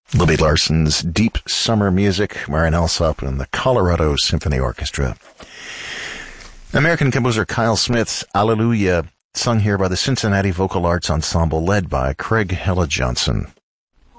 Libby Larson's Deep Summer Music, Marian Alsop and the Colorado Symphony Orchestra. American composer Kyle Smith's Alleluia, sung here by the Cincinnati Vocal Arts Ensemble, led by Craig Hella Johnson.